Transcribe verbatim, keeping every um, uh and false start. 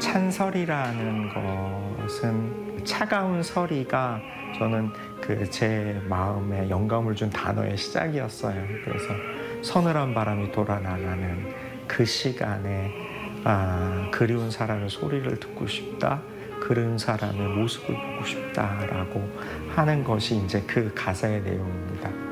찬설이라는 것은 차가운 설이가 저는 그 제 마음에 영감을 준 단어의 시작이었어요. 그래서 서늘한 바람이 돌아나가는 그 시간에 아, 그리운 사람의 소리를 듣고 싶다, 그리운 사람의 모습을 보고 싶다라고 하는 것이 이제 그 가사의 내용입니다.